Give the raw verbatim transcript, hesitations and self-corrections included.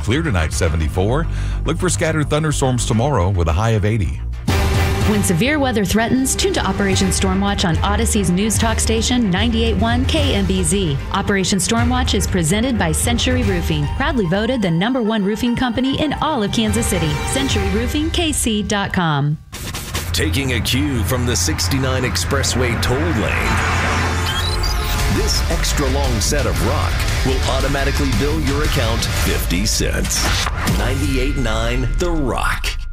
Clear tonight, seventy-four. Look for scattered thunderstorms tomorrow with a high of eighty. When severe weather threatens, tune to Operation Stormwatch on Odyssey's news talk station ninety-eight point one K M B Z. Operation Stormwatch is presented by Century Roofing, proudly voted the number one roofing company in all of Kansas City. Century Roofing K C dot com. Taking a cue from the sixty-nine Expressway toll lane, this extra long set of rock will automatically bill your account fifty cents. ninety-eight point nine The Rock.